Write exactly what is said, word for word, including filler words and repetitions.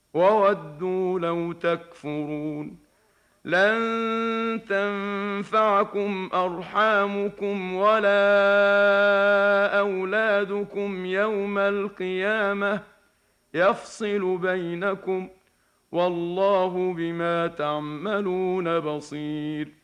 وودوا لو تكفرون. لن تنفعكم أرحامكم ولا أولادكم يوم القيامة، يفصل بينكم، والله بما تعملون بصير.